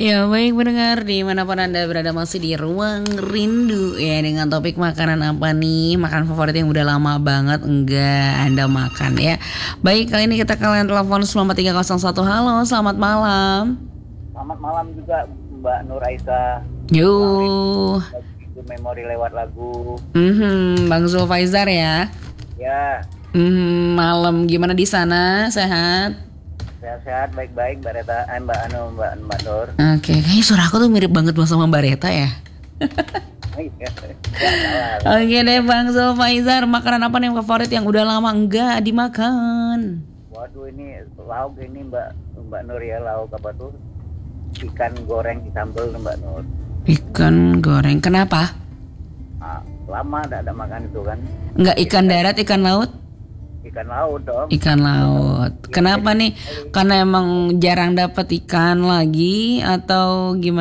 Ya baik pendengar dimanapun Anda berada masih di Ruang Rindu ya dengan topik makanan apa nih, makanan favorit yang udah lama banget enggak Anda makan ya. Baik kali ini kita kalian telepon selama 301. Halo selamat malam. Selamat malam juga Mbak Nur Aisyah. Yo. Itu memori lewat lagu. Bang Zulfaizar ya. Ya, Malam gimana di sana, sehat? sehat-sehat, baik-baik Mbak Reta, Mbak Nur. Oke, kayaknya suara aku tuh mirip banget sama Mbak Reta ya. Ya, salah. Oke deh Bang Zulfaizar, makanan apa nih yang favorit yang udah lama enggak dimakan? Waduh, ini lauk ini Mbak Nur ya, lauk apa tuh? Ikan goreng di sambal Mbak Nur. Ikan goreng, kenapa? Nah, lama ada makan itu kan. Enggak ikan darat, ikan laut? Ikan laut dong. Ikan laut. Kenapa nih? Karena emang jarang dapat ikan lagi atau gimana?